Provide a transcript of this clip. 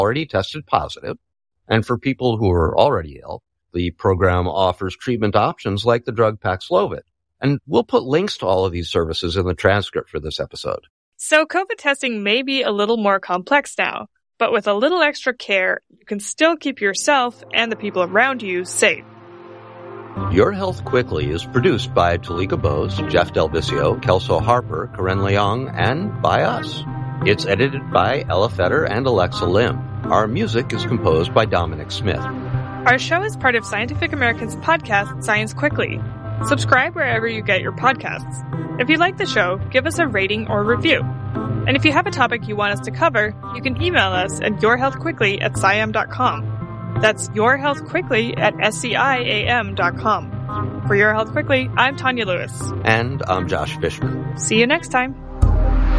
already tested positive. And for people who are already ill, the program offers treatment options like the drug Paxlovid. And we'll put links to all of these services in the transcript for this episode. So COVID testing may be a little more complex now, but with a little extra care, you can still keep yourself and the people around you safe. Your Health Quickly is produced by Talika Bose, Jeff Del Vicio, Kelso Harper, Karen Leong, and by us. It's edited by Ella Fetter and Alexa Lim. Our music is composed by Dominic Smith. Our show is part of Scientific American's podcast, Science Quickly. Subscribe wherever you get your podcasts. If you like the show, give us a rating or review. And if you have a topic you want us to cover, you can email us at yourhealthquickly@sciam.com. That's yourhealthquickly@sciam.com. For Your Health Quickly, I'm Tanya Lewis. And I'm Josh Fishman. See you next time.